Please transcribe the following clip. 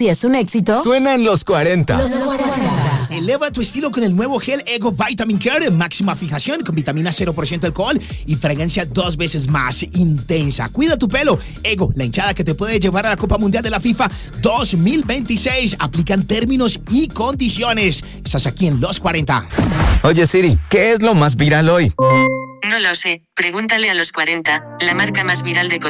si es un éxito, suena en los 40. Los 40. Eleva tu estilo con el nuevo gel Ego Vitamin Care, máxima fijación con vitamina 0% alcohol y fragancia 2 veces más intensa. Cuida tu pelo. Ego, la hinchada que te puede llevar a la Copa Mundial de la FIFA 2026. Aplican términos y condiciones. Estás aquí en Los 40. Oye, Siri, ¿qué es lo más viral hoy? No lo sé, pregúntale a los 40, la marca más viral de Colombia.